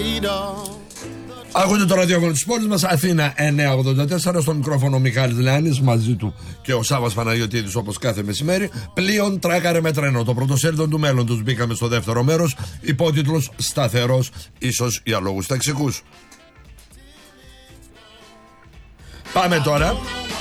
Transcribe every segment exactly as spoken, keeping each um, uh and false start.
Ακούτε το ραδιόφωνο της πόλης μας, Αθήνα εννιακόσια ογδόντα τέσσερα, στο μικρόφωνο Μιχάλης Λεάνης, μαζί του και ο Σάββας Παναγιωτίδης όπως κάθε μεσημέρι. Πλοίον τράκαρε με τρένο, το πρωτοσέλιδο του μέλλοντος. Μπήκαμε στο δεύτερο μέρος, υπότιτλος σταθερός, ίσως για λόγους ταξικούς. Πάμε τώρα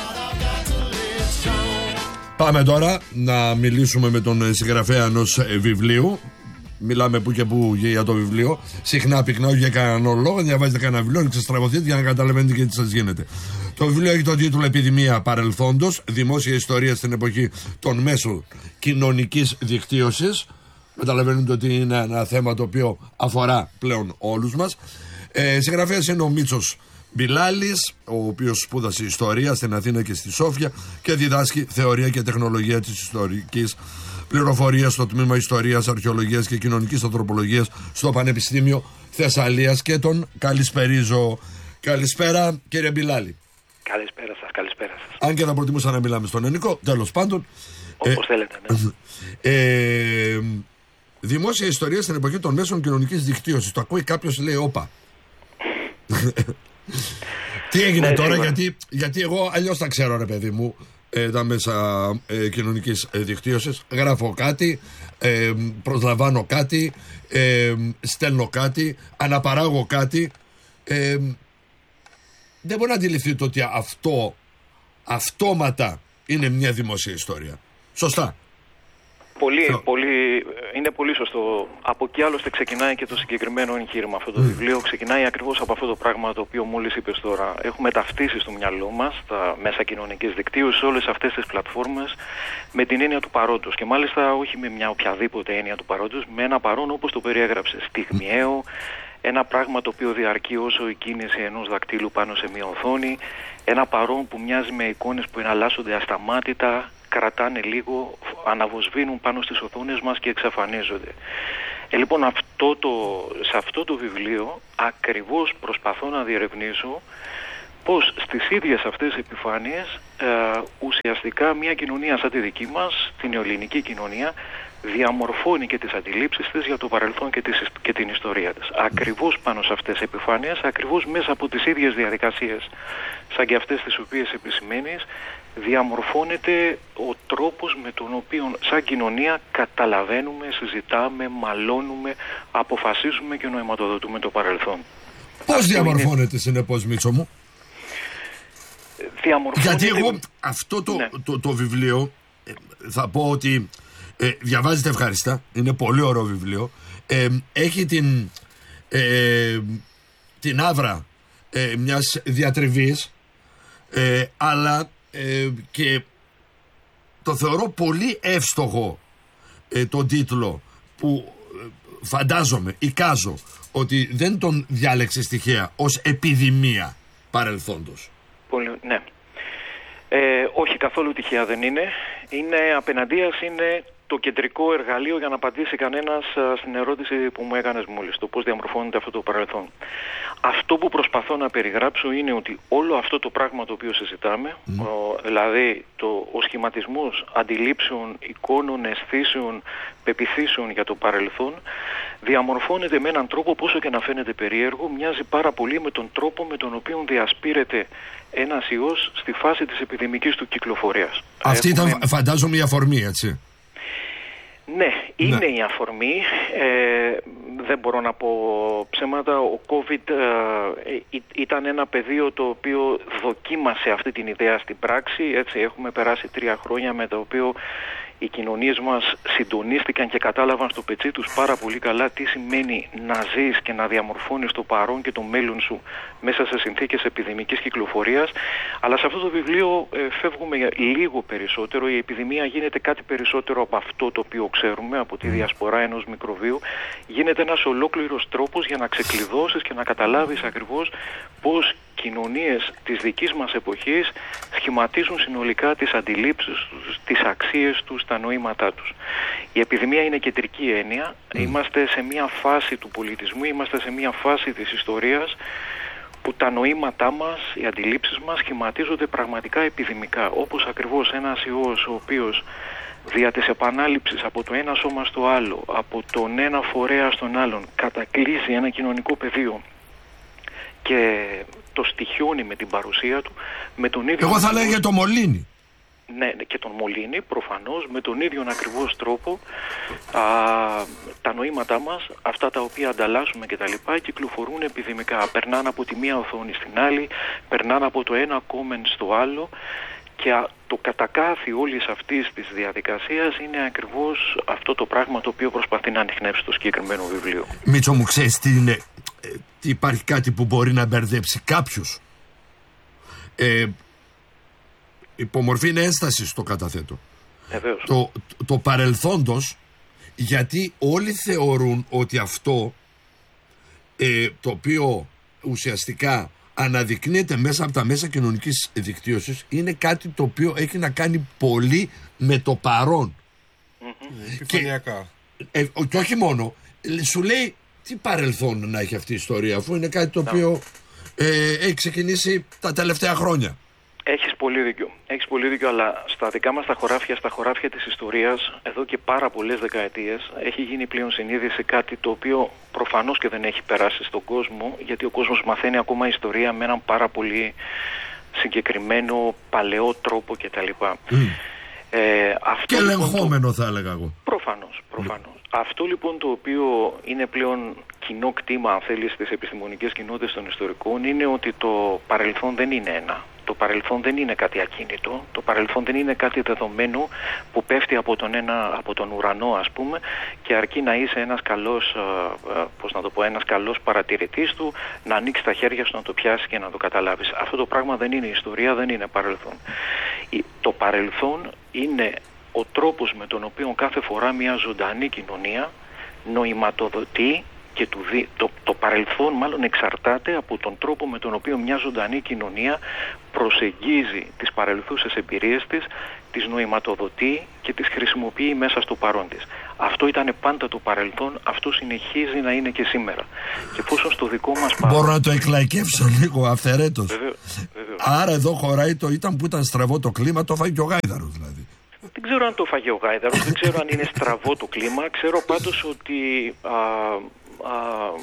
Πάμε τώρα να μιλήσουμε με τον συγγραφέα ενός βιβλίου. Μιλάμε που και που για το βιβλίο. Συχνά πυκνά, όχι για κανέναν λόγο. Διαβάζετε κανένα βιβλίο, ξεστραβωθείτε για να καταλαβαίνετε και τι σας γίνεται. Το βιβλίο έχει τον τίτλο Επιδημία Παρελθόντος. Δημόσια ιστορία στην εποχή των μέσων κοινωνικής δικτύωσης. Καταλαβαίνετε ότι είναι ένα θέμα το οποίο αφορά πλέον όλους μας. Ε, συγγραφέας είναι ο Μίτσος Μπιλάλης, ο οποίος σπούδασε ιστορία στην Αθήνα και στη Σόφια και διδάσκει θεωρία και τεχνολογία της ιστορικής πληροφορίας στο τμήμα Ιστορίας, Αρχαιολογίας και Κοινωνικής Ανθρωπολογίας στο Πανεπιστήμιο Θεσσαλίας, και τον καλησπερίζω. Καλησπέρα κύριε Μπιλάλη. Καλησπέρα σας, καλησπέρα σας. Αν και θα προτιμούσα να μιλάμε στον ελληνικό, τέλος πάντων. Όπως ε, θέλετε, ναι. ε, Δημόσια ιστορία στην εποχή των μέσων κοινωνικής δικτύωσης. Το ακούει κάποιος, λέει όπα. Τι έγινε ναι, τώρα, γιατί, γιατί εγώ αλλιώς τα ξέρω ρε παιδί μου, ε, τα μέσα ε, κοινωνικής ε, δικτύωσης. Γράφω κάτι, ε, προσλαμβάνω κάτι, ε, στέλνω κάτι, αναπαράγω κάτι. ε, Δεν μπορεί να αντιληφθείτε ότι αυτό αυτόματα είναι μια δημόσια ιστορία. Σωστά? Πολύ, so. πολύ, είναι πολύ σωστό. Από εκεί άλλωστε ξεκινάει και το συγκεκριμένο εγχείρημα. Αυτό το mm. βιβλίο ξεκινάει ακριβώς από αυτό το πράγμα το οποίο μόλις είπες τώρα. Έχουμε ταυτίσει στο μυαλό μας τα μέσα κοινωνικής δικτύωσης, όλες αυτές τις πλατφόρμες, με την έννοια του παρόντος. Και μάλιστα όχι με μια οποιαδήποτε έννοια του παρόντος, με ένα παρόν όπως το περιέγραψε. Στιγμιαίο, ένα πράγμα το οποίο διαρκεί όσο η κίνηση ενός δακτύλου πάνω σε μια οθόνη, ένα παρόν που μοιάζει με εικόνες που εναλλάσσονται ασταμάτητα, κρατάνε λίγο, αναβοσβήνουν πάνω στις οθόνες μας και εξαφανίζονται. Ε, λοιπόν, αυτό το, σε αυτό το βιβλίο ακριβώς προσπαθώ να διερευνήσω πως στις ίδιες αυτές τις επιφάνειες ε, ουσιαστικά μια κοινωνία σαν τη δική μας, την ελληνική κοινωνία, διαμορφώνει και τις αντιλήψεις της για το παρελθόν και, τις, και την ιστορία της. Ακριβώς πάνω σε αυτές τις επιφάνειες, ακριβώς μέσα από τις ίδιες διαδικασίες σαν και αυτές τις οποίες επισημαίνεις, διαμορφώνεται ο τρόπος με τον οποίο σαν κοινωνία καταλαβαίνουμε, συζητάμε, μαλώνουμε, αποφασίζουμε και νοηματοδοτούμε το παρελθόν. Πώς αυτό διαμορφώνεται είναι... συνεπώς, Μίτσο μου? Διαμορφώνεται... Γιατί εγώ αυτό το, ναι. το, το, το βιβλίο θα πω ότι ε, διαβάζετε ευχαριστά, είναι πολύ ωραίο βιβλίο, ε, έχει την ε, την άβρα ε, μιας διατριβής, ε, αλλά ε, και το θεωρώ πολύ εύστοχο ε, τον τίτλο που ε, φαντάζομαι, εικάζω ότι δεν τον διάλεξε τυχαία ως επιδημία παρελθόντος. Πολύ, ναι. Ε, όχι, καθόλου τυχαία δεν είναι. Είναι απέναντίας, είναι το κεντρικό εργαλείο για να απαντήσει κανένας στην ερώτηση που μου έκανες μόλις, το πώς διαμορφώνεται αυτό το παρελθόν. Αυτό που προσπαθώ να περιγράψω είναι ότι όλο αυτό το πράγμα το οποίο συζητάμε, mm. ο, δηλαδή το, ο σχηματισμός αντιλήψεων, εικόνων, αισθήσεων, πεποιθήσεων για το παρελθόν, διαμορφώνεται με έναν τρόπο, πόσο και να φαίνεται περίεργο, μοιάζει πάρα πολύ με τον τρόπο με τον οποίο διασπείρεται ένας ιός στη φάση της επιδημικής του κυκλοφορίας. Αυτή Έχουμε... ήταν, φαντάζομαι, η αφορμή, έτσι. Ναι, είναι ναι. η αφορμή. Ε, δεν μπορώ να πω ψέματα. Ο COVID ε, ήταν ένα πεδίο το οποίο δοκίμασε αυτή την ιδέα στην πράξη. Έτσι, έχουμε περάσει τρία χρόνια με το οποίο οι κοινωνίες μας συντονίστηκαν και κατάλαβαν στο πετσί τους πάρα πολύ καλά τι σημαίνει να ζεις και να διαμορφώνεις το παρόν και το μέλλον σου μέσα σε συνθήκες επιδημικής κυκλοφορίας. Αλλά σε αυτό το βιβλίο ε, φεύγουμε λίγο περισσότερο. Η επιδημία γίνεται κάτι περισσότερο από αυτό το οποίο ξέρουμε, από τη διασπορά ενός μικροβίου. Γίνεται ένας ολόκληρος τρόπος για να ξεκλειδώσεις και να καταλάβεις ακριβώς πώς κοινωνίες της δικής μας εποχής σχηματίζουν συνολικά τις αντιλήψεις τους, τις αξίες τους, τα νοήματά τους. Η επιδημία είναι κεντρική έννοια. Mm. Είμαστε σε μια φάση του πολιτισμού, είμαστε σε μια φάση της ιστορίας που τα νοήματά μας, οι αντιλήψεις μας σχηματίζονται πραγματικά επιδημικά. Όπως ακριβώς ένας ιός ο οποίος δια της επανάληψης από το ένα σώμα στο άλλο, από τον ένα φορέα στον άλλον, κατακλείσει ένα κοινωνικό πεδίο και το στοιχιώνει με την παρουσία του, με τον ίδιο... Εγώ θα λέγα το μολύνει. Ναι, και τον μολύνει προφανώς με τον ίδιο ακριβώς τρόπο α, τα νοήματά μας, αυτά τα οποία ανταλλάσσουμε και τα λοιπά, κυκλοφορούν επιδημικά. Περνάνε από τη μία οθόνη στην άλλη, περνάνε από το ένα comment στο άλλο και το κατακάθι όλης αυτής της διαδικασίας είναι ακριβώς αυτό το πράγμα το οποίο προσπαθεί να ανιχνεύσει το συγκεκριμένο βιβλίο. Μίτσο μου, ξέρεις τι είναι, ε, υπάρχει κάτι που μπορεί να μπερδέψει κάποιους. Ε, υπομορφή είναι ένσταση το καταθέτω. Βεβαίως. Το, το, το παρελθόντος, γιατί όλοι θεωρούν ότι αυτό ε, το οποίο ουσιαστικά αναδεικνύεται μέσα από τα μέσα κοινωνικής δικτύωσης είναι κάτι το οποίο έχει να κάνει πολύ με το παρόν. Mm-hmm. Επιφανειακά. Και, ε, και όχι μόνο, σου λέει τι παρελθόν να έχει αυτή η ιστορία, αφού είναι κάτι το οποίο ε, έχει ξεκινήσει τα τελευταία χρόνια. Έχεις πολύ δίκιο. Έχεις πολύ δίκιο, αλλά στα δικά μας τα χωράφια, στα χωράφια της ιστορίας, εδώ και πάρα πολλές δεκαετίες, έχει γίνει πλέον συνείδηση κάτι το οποίο προφανώς και δεν έχει περάσει στον κόσμο, γιατί ο κόσμος μαθαίνει ακόμα ιστορία με έναν πάρα πολύ συγκεκριμένο, παλαιό τρόπο κτλ. Mm. Ε, αυτό και ελεγχόμενο λοιπόν, θα έλεγα εγώ. Προφανώς, προφανώς. Mm. Αυτό λοιπόν το οποίο είναι πλέον κοινό κτήμα, αν θέλει, στις επιστημονικές κοινότητες των ιστορικών, είναι ότι το παρελθόν δεν είναι ένα. Το παρελθόν δεν είναι κάτι ακίνητο, το παρελθόν δεν είναι κάτι δεδομένο που πέφτει από τον, ένα, από τον ουρανό, ας πούμε, και αρκεί να είσαι ένας καλός, πώς να το πω, ένας καλός παρατηρητής του, να ανοίξει τα χέρια σου, να το πιάσεις και να το καταλάβεις. Αυτό το πράγμα δεν είναι ιστορία, δεν είναι παρελθόν. Το παρελθόν είναι ο τρόπος με τον οποίο κάθε φορά μια ζωντανή κοινωνία νοηματοδοτεί και του δι... το, το παρελθόν μάλλον εξαρτάται από τον τρόπο με τον οποίο μια ζωντανή κοινωνία προσεγγίζει τις παρελθούσες εμπειρίες της, τις νοηματοδοτεί και τις χρησιμοποιεί μέσα στο παρόν της. Αυτό ήταν πάντα το παρελθόν, αυτό συνεχίζει να είναι και σήμερα. Και εφόσον στο δικό μας παρόν... Μπορώ να το εκλαϊκεύσω λίγο αυθαιρέτως. Βεβαίως, βεβαίως. Άρα εδώ χωράει το ήταν που ήταν στραβό το κλίμα, το φάγει και ο Γάιδαρος δηλαδή. Δεν ξέρω αν το φάγει ο Γάιδαρος, δεν ξέρω αν είναι στραβό το κλίμα. Ξέρω πάντως ότι α, α,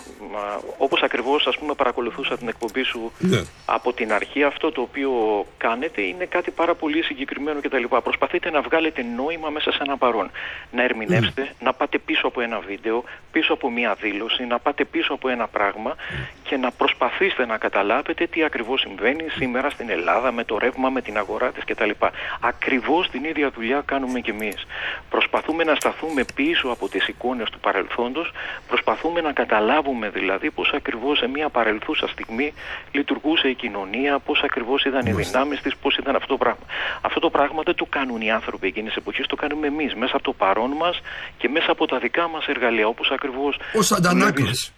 α, όπως ακριβώς, ας πούμε, παρακολουθούσα την εκπομπή σου yeah. από την αρχή, αυτό το οποίο κάνετε είναι κάτι πάρα πολύ συγκεκριμένο κτλ. Προσπαθείτε να βγάλετε νόημα μέσα σε ένα παρόν. Να ερμηνεύσετε, mm. να πάτε πίσω από ένα βίντεο, πίσω από μια δήλωση, να πάτε πίσω από ένα πράγμα και να προσπαθήσετε να καταλάβετε τι ακριβώς συμβαίνει σήμερα στην Ελλάδα με το ρεύμα, με την αγορά της κτλ. Ακριβώς την ίδια δουλειά κάνουμε κι εμείς. Προσπαθούμε να σταθούμε πίσω από τις εικόνες του παρελθόντος, προσπαθούμε να καταλάβουμε δηλαδή πώς ακριβώς σε μια παρελθούσα στιγμή λειτουργούσε η κοινωνία, πώς ακριβώς ήταν οι δυνάμεις της, πώς ήταν αυτό το πράγμα. Αυτό το πράγμα δεν το κάνουν οι άνθρωποι εκείνης της εποχής, το κάνουμε εμείς μέσα από το παρόν μας και μέσα από τα δικά μας εργαλεία, όπως ακριβώς... Ως αντανάκλαση.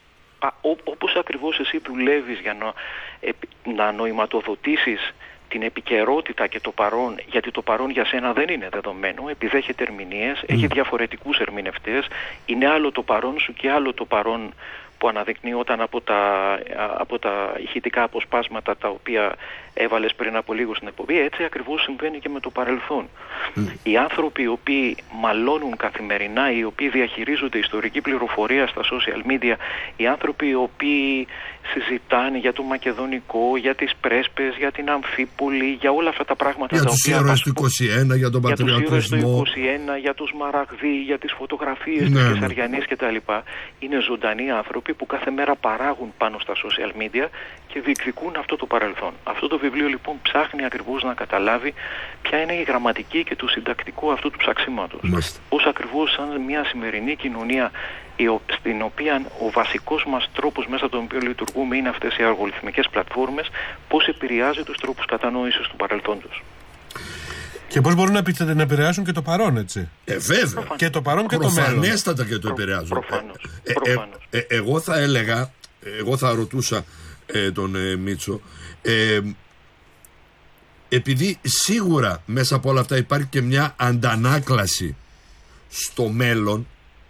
Όπως ακριβώς εσύ δουλεύεις για να, να νοηματοδοτήσεις την επικαιρότητα και το παρόν, γιατί το παρόν για σένα δεν είναι δεδομένο, επιδέχεται ερμηνείες, mm. έχει διαφορετικούς ερμηνευτές, είναι άλλο το παρόν σου και άλλο το παρόν που αναδεικνύονταν από τα, από τα ηχητικά αποσπάσματα τα οποία έβαλες πριν από λίγο στην εκπομπή. Έτσι ακριβώς συμβαίνει και με το παρελθόν. Mm. Οι άνθρωποι οι οποίοι μαλώνουν καθημερινά, οι οποίοι διαχειρίζονται ιστορική πληροφορία στα social media, οι άνθρωποι οι οποίοι συζητάνε για το Μακεδονικό, για τις Πρέσπες, για την Αμφίπολη, για όλα αυτά τα πράγματα για τα τους οποία... ήρωες του είκοσι ένα, για τον πατριωτισμό. Για τους ήρωες του είκοσι ένα, για τους Μαραγδί, για τις φωτογραφίες ναι, της Κεσαριανής κτλ. Είναι ζωντανοί άνθρωποι που κάθε μέρα παράγουν πάνω στα social media και διεκδικούν αυτό το παρελθόν. Αυτό το βιβλίο λοιπόν ψάχνει ακριβώς να καταλάβει ποια είναι η γραμματική και το συντακτικό αυτού του ψαξίματος. Μάλιστα. Πώς ακριβώς σαν μια σημερινή κοινωνία στην οποία ο βασικός μας τρόπος μέσα από τον οποίο λειτουργούμε είναι αυτές οι αλγοριθμικές πλατφόρμες, πώς επηρεάζει τους τρόπους κατανόησης του παρελθόντος. Και πώς μπορούν να επηρεάσουν και το παρόν, έτσι. Ε, βέβαια. Προφανώς. Και το παρόν και το μέλλον. Προφανέστατα και το επηρεάζουν. Προφανώς. Ε, ε, ε, ε, εγώ θα έλεγα, εγώ θα ρωτούσα ε, τον ε, Μίτσο, ε, επειδή σίγουρα μέσα από όλα αυτά υπάρχει και μια αντανάκλαση στο μέλλον,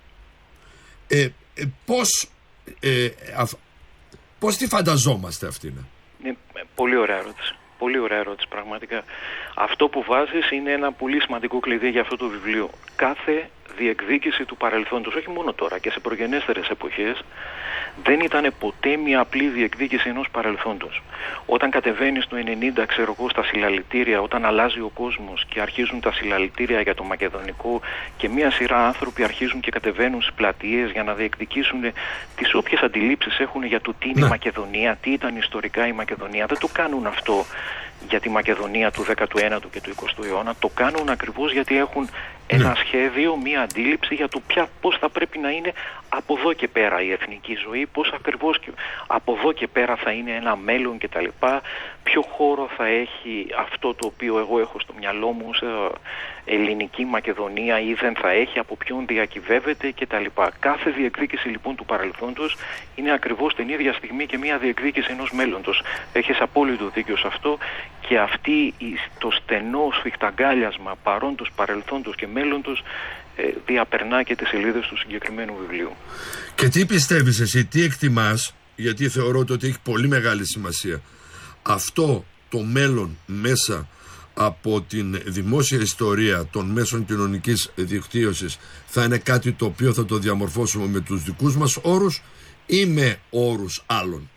ε, ε, πώς, ε, α, πώς τη φανταζόμαστε αυτήν. Είναι πολύ ωραία ερώτηση. Πολύ ωραία ερώτηση πραγματικά. Αυτό που βάζεις είναι ένα πολύ σημαντικό κλειδί για αυτό το βιβλίο. Κάθε διεκδίκηση του παρελθόντος, όχι μόνο τώρα και σε προγενέστερες εποχές, δεν ήταν ποτέ μια απλή διεκδίκηση ενός παρελθόντος. Όταν κατεβαίνεις το ενενήντα, ξέρω εγώ, στα συλλαλητήρια, όταν αλλάζει ο κόσμος και αρχίζουν τα συλλαλητήρια για το μακεδονικό και μια σειρά άνθρωποι αρχίζουν και κατεβαίνουν στις πλατείες για να διεκδικήσουν τις όποιες αντιλήψεις έχουν για το τι είναι ναι. η Μακεδονία, τι ήταν ιστορικά η Μακεδονία. Δεν το κάνουν αυτό για τη Μακεδονία του δέκατου ένατου και του εικοστού αιώνα, το κάνουν ακριβώς γιατί έχουν ένα ναι. σχέδιο, μία αντίληψη για το ποια, πώς θα πρέπει να είναι από εδώ και πέρα η εθνική ζωή, πώς ακριβώς και από εδώ και πέρα θα είναι ένα μέλλον κτλ. Ποιο χώρο θα έχει αυτό το οποίο εγώ έχω στο μυαλό μου σε ελληνική Μακεδονία ή δεν θα έχει, από ποιον διακυβεύεται κτλ. Κάθε διεκδίκηση λοιπόν του παρελθόντος είναι ακριβώς την ίδια στιγμή και μια διεκδίκηση ενός μέλλοντος. Έχεις απόλυτο δίκιο σε αυτό και αυτή το στενό σφιχταγκάλιασμα παρόντος, παρελθόντος και μέλλοντος ε, διαπερνά και τις σελίδες του συγκεκριμένου βιβλίου. Και τι πιστεύεις εσύ, τι εκτιμάς, γιατί θεωρώ ότι έχει πολύ μεγάλη σημασία αυτό το μέλλον μέσα από την δημόσια ιστορία των μέσων κοινωνικής δικτύωσης θα είναι κάτι το οποίο θα το διαμορφώσουμε με τους δικούς μας όρους ή με όρους άλλων?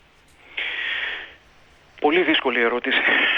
Πολύ δύσκολη ερώτηση.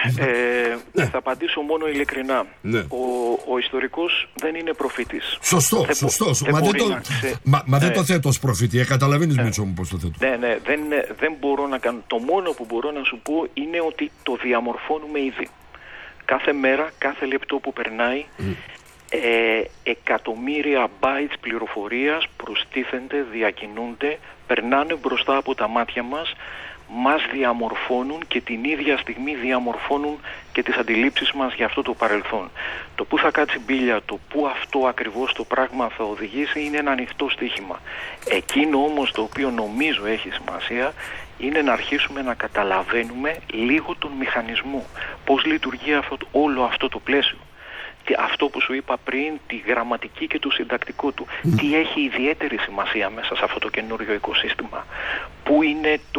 ε, ναι. Θα απαντήσω μόνο ειλικρινά. Ναι. Ο, ο ιστορικός δεν είναι προφήτης. Σωστό, δεν σωστό. Μπο, μα δεν, δεν το, ξε... μα, μα ναι. δεν το θέτω ως προφήτη. Ε, καταλαβαίνεις, ναι. Μίτσο μου, πώς το θέτω. Ναι, ναι, δεν, δεν μπορώ να κάνω. Το μόνο που μπορώ να σου πω είναι ότι το διαμορφώνουμε ήδη. Κάθε μέρα, κάθε λεπτό που περνάει, mm. ε, εκατομμύρια bytes πληροφορίας προστίθενται, διακινούνται, περνάνε μπροστά από τα μάτια μας, μας διαμορφώνουν και την ίδια στιγμή διαμορφώνουν και τις αντιλήψεις μας για αυτό το παρελθόν. Το που θα κάτσει μπίλια, το που αυτό ακριβώς το πράγμα θα οδηγήσει είναι ένα ανοιχτό στοίχημα. Εκείνο όμως το οποίο νομίζω έχει σημασία είναι να αρχίσουμε να καταλαβαίνουμε λίγο τον μηχανισμό. Πώς λειτουργεί αυτό, όλο αυτό το πλαίσιο. Αυτό που σου είπα πριν, τη γραμματική και το συντακτικό του. Mm. Τι έχει ιδιαίτερη σημασία μέσα σε αυτό το καινούριο οικοσύστημα. Πού είναι το,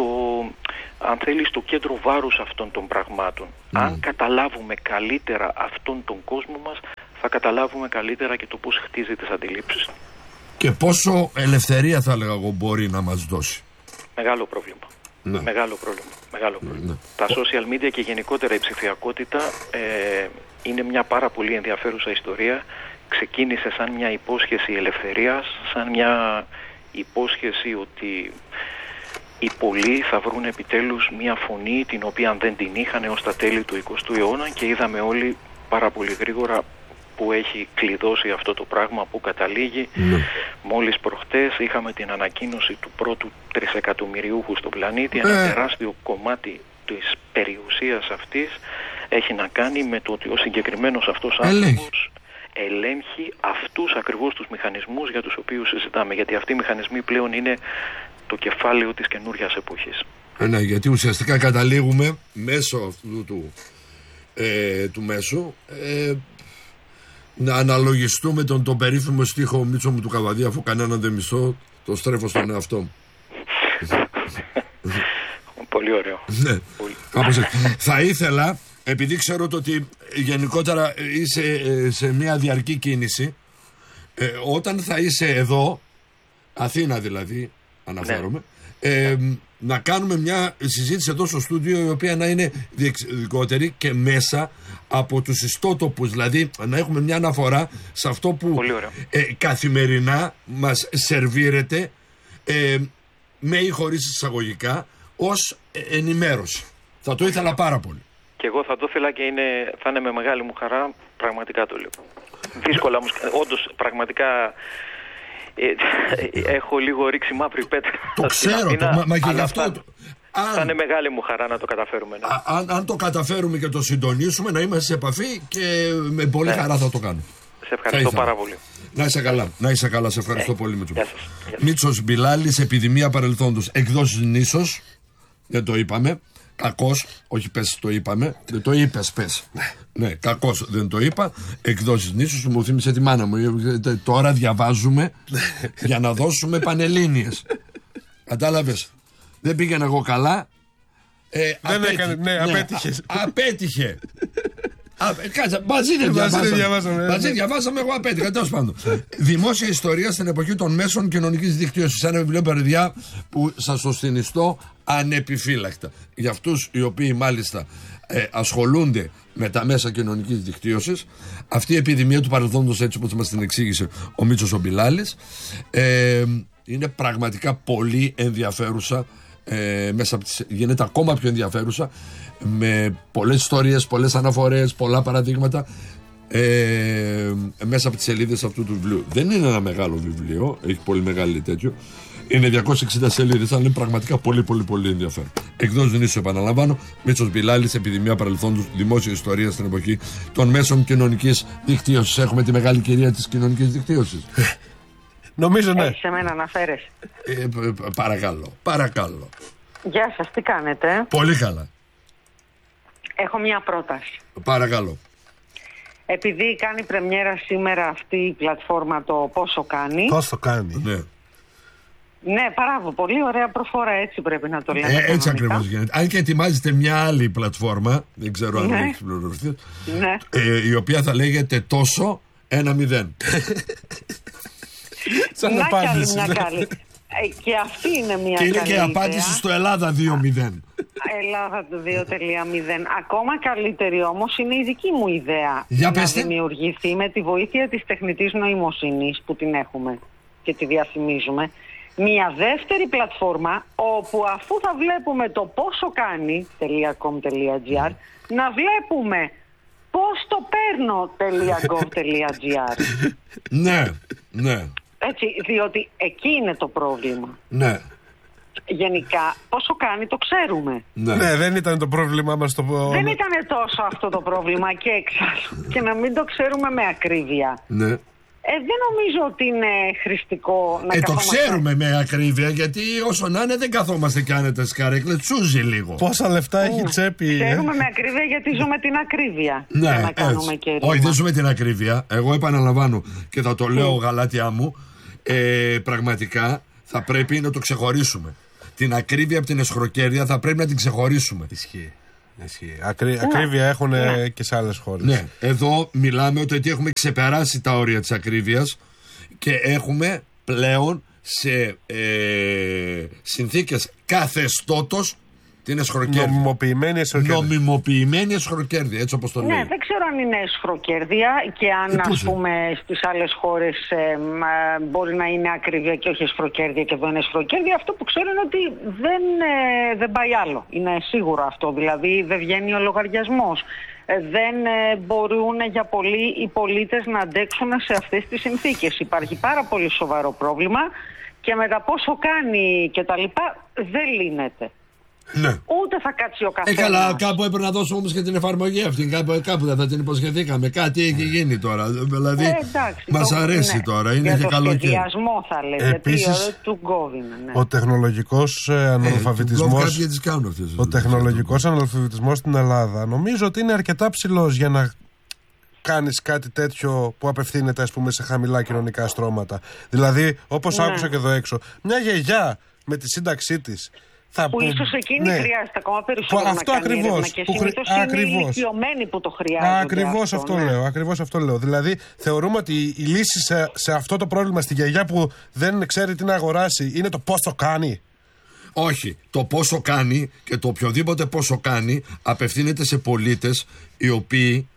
αν θέλεις, το κέντρο βάρους αυτών των πραγμάτων. Mm. Αν καταλάβουμε καλύτερα αυτόν τον κόσμο μας, θα καταλάβουμε καλύτερα και το πώς χτίζει τις αντιλήψεις. Και πόσο ελευθερία, θα έλεγα εγώ, μπορεί να μας δώσει. Μεγάλο πρόβλημα. Ναι. Μεγάλο πρόβλημα. Μεγάλο πρόβλημα. Ναι. Τα social media και γενικότερα η ψηφιακότητα ε, είναι μια πάρα πολύ ενδιαφέρουσα ιστορία. Ξεκίνησε σαν μια υπόσχεση ελευθερίας, σαν μια υπόσχεση ότι οι πολλοί θα βρουν επιτέλους μια φωνή την οποία δεν την είχαν έως τα τέλη του εικοστού αιώνα και είδαμε όλοι πάρα πολύ γρήγορα που έχει κλειδώσει αυτό το πράγμα, που καταλήγει. Mm. Μόλις προχτές είχαμε την ανακοίνωση του πρώτου τρισεκατομμυριούχου στον πλανήτη. Mm. Ένα τεράστιο κομμάτι της περιουσίας αυτής έχει να κάνει με το ότι ο συγκεκριμένος αυτός άνθρωπος ελέγχει αυτούς ακριβώς τους μηχανισμούς για τους οποίους συζητάμε. Γιατί αυτοί οι μηχανισμοί πλέον είναι το κεφάλαιο της καινούριας εποχής. Ε, ναι, γιατί ουσιαστικά καταλήγουμε μέσω αυτού του, ε, του μέσου ε, να αναλογιστούμε τον, τον περίφημο στίχο Μίτσο μου του Καβαδία, αφού κανέναν δεν μισώ, το στρέφω στον εαυτό μου. Πολύ ωραίο. Ναι. Πολύ. Θα ήθελα, επειδή ξέρω το ότι γενικότερα είσαι σε μια διαρκή κίνηση, ε, όταν θα είσαι εδώ, Αθήνα δηλαδή, αναφέρομαι, ναι. ε, να κάνουμε μια συζήτηση εδώ στο στούντιο η οποία να είναι διεξοδικότερη και μέσα από τους ιστότοπους, δηλαδή να έχουμε μια αναφορά σε αυτό που ε, καθημερινά μας σερβίρεται ε, με ή χωρίς εισαγωγικά ως ενημέρωση. Θα το ήθελα πάρα πολύ. Και εγώ θα το ήθελα και είναι, θα είναι με μεγάλη μου χαρά, πραγματικά το λέω. Δύσκολα όμως, όντως πραγματικά ε, έχω λίγο ρίξει μαύρη πέτρα. Το ξέρω, Αθήνα, το, μα, μα και γι' αυτό... Θα, το, αν, θα είναι μεγάλη μου χαρά να το καταφέρουμε. Ναι. Α, αν, αν το καταφέρουμε και το συντονίσουμε, να είμαστε σε επαφή και με πολύ ναι. χαρά θα το κάνω. Σε ευχαριστώ πάρα πολύ. Να είσαι καλά, να είσαι καλά, σε ευχαριστώ ε, πολύ. Μίτσος Μπιλάλης, Επιδημία Παρελθόντος, εκδόσεις Νήσος, δεν το είπαμε. Κακός, όχι πες το είπαμε, δεν το είπες πες. Ναι, κακός δεν το είπα. Εκδόσεις Νήσους, μου θύμισε τη μάνα μου. Τώρα διαβάζουμε για να δώσουμε πανελλήνιες. Κατάλαβες. Δεν πήγαινα εγώ καλά. Ε, δεν απέτυχε, έκανε, ναι, απέτυχε. Α, απέτυχε. Α, κάτσα, μαζί δεν διαβάσαμε. διαβάσαμε. Μαζί διαβάσαμε, εγώ απέτυχα. Τέλος πάντων. Δημόσια ιστορία στην εποχή των μέσων κοινωνικής δικτύωσης. Ένα βιβλίο, παιδιά, που σας το συνιστώ ανεπιφύλακτα. Για αυτούς οι οποίοι μάλιστα ε, ασχολούνται με τα μέσα κοινωνικής δικτύωσης, αυτή η επιδημία του παρελθόντος, έτσι όπως μας την εξήγησε ο Μίτσος ο Μπιλάλης, ε, είναι πραγματικά πολύ ενδιαφέρουσα. Ε, μέσα από τις, γίνεται ακόμα πιο ενδιαφέρουσα, με πολλές ιστορίες, πολλές αναφορές, πολλά παραδείγματα, ε, μέσα από τις σελίδες αυτού του βιβλίου. Δεν είναι ένα μεγάλο βιβλίο, έχει πολύ μεγάλη τέτοιο, είναι διακόσιες εξήντα σελίδες, αλλά είναι πραγματικά πολύ πολύ πολύ ενδιαφέρον. Εκδόσεις Δονήσου, επαναλαμβάνω, Μίτσος Μπιλάλης, επιδημία παρελθόντος, δημόσια ιστορία στην εποχή των μέσων κοινωνικής δικτύωσης. Έχουμε τη μεγάλη κυρία της κοινωνικής δικτύωσης. Νομίζω ναι. Έχεις σε μένα αναφέρεσαι. Ε, παρακαλώ, παρακαλώ. Γεια σας, τι κάνετε? Πολύ καλά. Έχω μια πρόταση. Παρακαλώ. Επειδή κάνει πρεμιέρα σήμερα αυτή η πλατφόρμα, το πόσο κάνει. Πόσο κάνει. Ναι. Ναι, παράβο, πολύ ωραία προφορά, έτσι πρέπει να το λέμε. Ε, έτσι ακριβώς γίνεται. Αν και ετοιμάζεται μια άλλη πλατφόρμα, δεν ξέρω αν ναι. έχει πληροφορηθεί, ναι. ε, η οποία θα λέγεται τόσο ένα μηδέν. Σαν μια απάντηση. καλή, μια καλή. Ε, και αυτή είναι μια Και είναι καλή και απάντηση ιδέα. στο Ελλάδα δύο μηδέν. Ελλάδα δύο μηδέν. Ακόμα καλύτερη όμως είναι η δική μου ιδέα. Για να πέστε. δημιουργηθεί με τη βοήθεια της τεχνητής νοημοσύνης που την έχουμε και τη διαφημίζουμε, μια δεύτερη πλατφόρμα όπου αφού θα βλέπουμε το πόσο κάνει.com.gr να βλέπουμε πώς το παίρνω.gov.gr. Ναι, ναι, Έτσι, διότι εκεί είναι το πρόβλημα. ναι. Γενικά, πόσο κάνει το ξέρουμε. Ναι. Ναι, δεν ήταν το πρόβλημά μας το. Δεν ήταν τόσο αυτό το πρόβλημα και εξάλλου. Και να μην το ξέρουμε με ακρίβεια. Ναι. Ε, δεν νομίζω ότι είναι χρηστικό να Ε, το καθόμαστε. ξέρουμε με ακρίβεια, γιατί όσο να είναι δεν καθόμαστε και άνετε τις καρέκλες, τσούζει λίγο. Πόσα λεφτά έχει τσέπη. ε? Ξέρουμε με ακρίβεια γιατί ζούμε την ακρίβεια. Ναι, για να κάνουμε έτσι. και ρήμα. Όχι, δεν ζούμε την ακρίβεια. Εγώ επαναλαμβάνω και θα το λέω γαλάτια μου. Ε, πραγματικά θα πρέπει να το ξεχωρίσουμε. Την ακρίβεια από την εσχροκέρδεια θα πρέπει να την ξεχωρίσουμε. Ισχύει. Ισχύει. Ακρί, ακρίβεια έχουν ναι. και σε άλλες χώρες. Ναι, εδώ μιλάμε ότι έχουμε ξεπεράσει τα όρια της ακρίβειας και έχουμε πλέον σε ε, συνθήκες καθεστώτος την εσχροκέρδεια. Νομιμοποιημένη εσχροκέρδεια. Νομιμοποιημένη εσχροκέρδεια, έτσι όπως το λέει. Ναι, δεν ξέρω αν είναι εσχροκέρδεια και αν Ε, ας πούμε στις άλλες χώρες ε, μα, μπορεί να είναι ακρίβεια και όχι εσχροκέρδεια και εδώ είναι εσχροκέρδεια. Αυτό που ξέρω είναι ότι δεν, ε, δεν πάει άλλο. Είναι σίγουρο αυτό. Δηλαδή δεν βγαίνει ο λογαριασμός. Ε, δεν ε, μπορούν για πολύ οι πολίτες να αντέξουν σε αυτές τις συνθήκες. Υπάρχει πάρα πολύ σοβαρό πρόβλημα και με τα πόσο κάνει και τα λοιπά δεν λύνεται. Ναι. Ούτε θα κάτσει ο Ε, καθένας. καλά, κάπου έπρεπε να δώσουμε όμως και την εφαρμογή αυτή. Κάπου, κάπου δεν θα την υποσχεθήκαμε. Κάτι έχει γίνει τώρα. Δηλαδή, Ε, εντάξει, μας το- αρέσει ναι. τώρα. Είναι για και το καλό και. σχεδιασμό θα λέτε. Επίσης, του Γκόβινα, ναι. Ο τεχνολογικός ε, αναλφαβητισμός. Κάποιοι τις κάνουν αυτές. Ο τεχνολογικός αναλφαβητισμός στην Ελλάδα νομίζω ότι είναι αρκετά ψηλός για να κάνεις κάτι τέτοιο που απευθύνεται, ας πούμε, σε χαμηλά κοινωνικά στρώματα. Δηλαδή, όπως Ναι. άκουσα και εδώ έξω, μια γιαγιά με τη σύνταξή της. Θα Που ίσως εκείνη ναι. χρειάζεται ακόμα περισσότερο Αυτό να κάνει ακριβώς, έρευνα και που χρει- συνήθως είναι ακριβώς. ηλικιωμένοι που το χρειάζονται. Ακριβώς αυτό, ναι. λέω. Ακριβώς αυτό λέω. Δηλαδή, θεωρούμε ότι η λύση σε, σε αυτό το πρόβλημα στη γιαγιά που δεν ξέρει τι να αγοράσει είναι το πώς το κάνει. Όχι. Το πόσο κάνει και το οποιοδήποτε πόσο κάνει απευθύνεται σε πολίτες οι οποίοι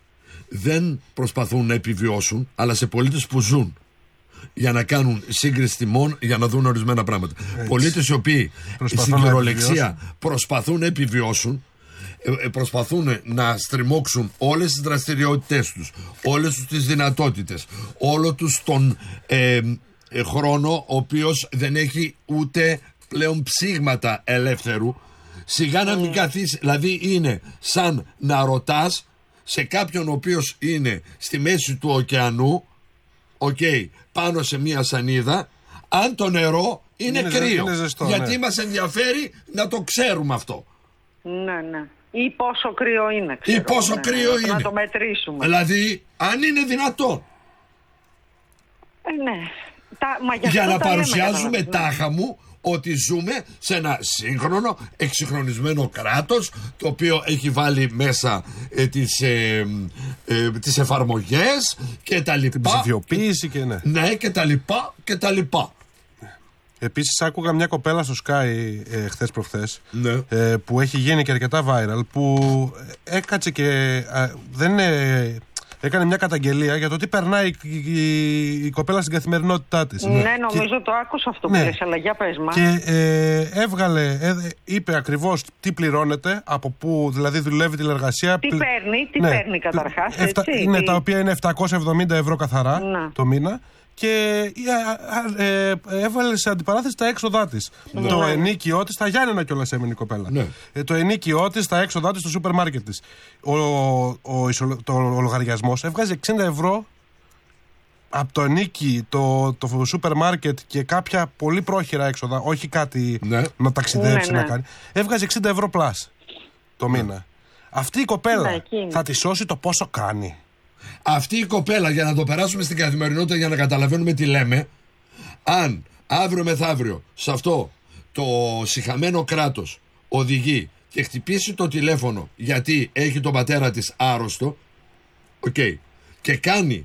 δεν προσπαθούν να επιβιώσουν, αλλά σε πολίτες που ζουν. Για να κάνουν σύγκριση τιμών, για να δουν ορισμένα πράγματα. Πολίτες οι οποίοι Προσπαθούν στην να κυριολεξία επιβιώσουν. προσπαθούν να επιβιώσουν, ε, ε, προσπαθούν να στριμώξουν όλες τις δραστηριότητές τους, όλες τους τις δυνατότητες, όλο τους τον ε, ε, χρόνο, ο οποίος δεν έχει ούτε πλέον ψήγματα ελεύθερου. Σιγά να μην καθίσει, δηλαδή είναι σαν να ρωτάς σε κάποιον ο οποίος είναι στη μέση του ωκεανού, οκ, okay, πάνω σε μια σανίδα, αν το νερό είναι, Είναι ζε- κρύο. είναι ζεστό, γιατί ναι. μας ενδιαφέρει να το ξέρουμε αυτό. Ναι, ναι. Ή πόσο κρύο είναι. Ξέρω, Ή πόσο ναι. κρύο Να είναι. το μετρήσουμε. Δηλαδή, αν είναι δυνατόν. Ε, ναι. τα, μα για για να τα παρουσιάζουμε λέμε, τάχα μου ότι ζούμε σε ένα σύγχρονο, εξυγχρονισμένο κράτος, το οποίο έχει βάλει μέσα ε, τις, ε, ε, τις εφαρμογές και τα λοιπά. Την ψηφιοποίηση και ναι. Ναι, και τα λοιπά και τα λοιπά. Επίσης άκουγα μια κοπέλα στο Sky ε, χθες προχθές, ναι. ε, που έχει γίνει και αρκετά viral, που έκατσε και ε, δεν ε, έκανε μια καταγγελία για το τι περνάει η, η, η κοπέλα στην καθημερινότητά της. Ναι, ναι, νομίζω και, το άκουσα αυτό που ναι. λες, αλλά για πες μας. Και ε, έβγαλε, ε, είπε ακριβώς τι πληρώνεται, από πού δηλαδή δουλεύει τηλεργασία. Τι πλη... παίρνει, τι ναι, παίρνει καταρχάς, εφτα, έτσι. Ναι, τι... τα οποία είναι επτακόσια εβδομήντα ευρώ καθαρά να. το μήνα. Και ε, ε, ε, έβαλε σε αντιπαράθεση τα έξοδά της. Ναι. Το ενίκιό της, στα Γιάννενα κιόλας έμεινε η κοπέλα. Ναι. Ε, το ενίκιό της, τα έξοδά της στο σούπερ μάρκετ της. Ο, ο, ο, το, ο λογαριασμός έβγαζε εξήντα ευρώ από το ενίκι, το, το σούπερ μάρκετ και κάποια πολύ πρόχειρα έξοδα, όχι κάτι ναι. να ταξιδέψει, ναι, ναι. να κάνει. Έβγαζε εξήντα ευρώ πλάς το μήνα. Ναι. Αυτή η κοπέλα ναι, θα τη σώσει το πόσο κάνει. Αυτή η κοπέλα, για να το περάσουμε στην καθημερινότητα, για να καταλαβαίνουμε τι λέμε, αν αύριο μεθαύριο σε αυτό το σιχαμένο κράτος οδηγεί και χτυπήσει το τηλέφωνο γιατί έχει τον πατέρα της άρρωστο, okay, και κάνει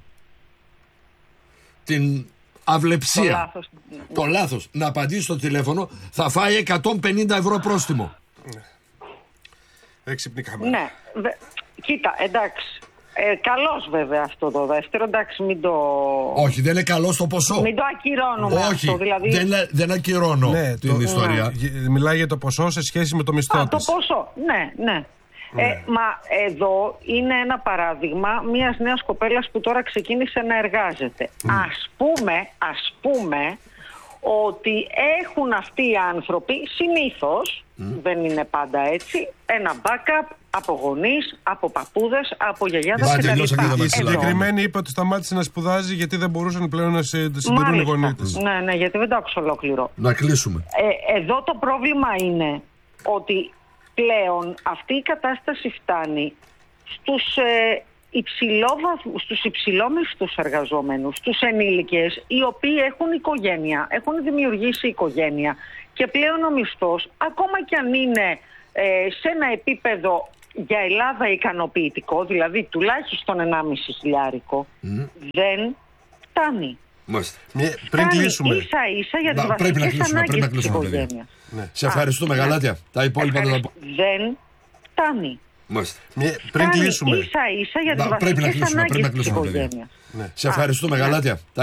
την αυλεψία, το λάθος, το λάθος να απαντήσει στο τηλέφωνο, θα φάει εκατόν πενήντα ευρώ πρόστιμο. Έξυπνη καμέρα. Ναι, δε, κοίτα, εντάξει. Ε, καλώς βέβαια αυτό το δεύτερο, εντάξει, μην το... Όχι, δεν είναι καλό το ποσό. Μην το ακυρώνουμε. Όχι, αυτό, δηλαδή... δεν, δεν ακυρώνω ναι, την το, ιστορία. Ναι. Μιλάει για το ποσό σε σχέση με το μισθό Α, της. το ποσό, ναι, ναι. ναι. Ε, μα εδώ είναι ένα παράδειγμα μιας νέας κοπέλας που τώρα ξεκίνησε να εργάζεται. Mm. Ας πούμε, ας πούμε... ότι έχουν αυτοί οι άνθρωποι συνήθως, mm. δεν είναι πάντα έτσι, ένα backup από γονείς, από παππούδες, από γιαγιάδες κτλ. Η συγκεκριμένη είπε ότι σταμάτησε να σπουδάζει γιατί δεν μπορούσαν πλέον να συντηρούν οι γονείς της. Ναι, ναι, γιατί δεν το άκουσα ολόκληρο. Να κλείσουμε. Ε, εδώ το πρόβλημα είναι ότι πλέον αυτή η κατάσταση φτάνει στους... Ε, στους υψηλόμισθους εργαζόμενους, στους ενήλικες, οι οποίοι έχουν οικογένεια, έχουν δημιουργήσει οικογένεια και πλέον ο μισθός, ακόμα κι αν είναι ε, σε ένα επίπεδο για Ελλάδα ικανοποιητικό, δηλαδή τουλάχιστον ενάμιση χιλιάρικο, mm. δεν φτάνει. Μάλιστα. Πριν κλείσουμε. Ίσα ίσα για τις βασικές ανάγκες της οικογένειας. Ναι. Σε ευχαριστούμε, Γαλάτια. Τα υπόλοιπα δεν θα πω. Δεν φτάνει. Μάλιστα. Πριν κλείσουμε. Ίσα ίσα για τις βασικές ανάγκες της οικογένειας. Σε ευχαριστούμε, Γαλάτια.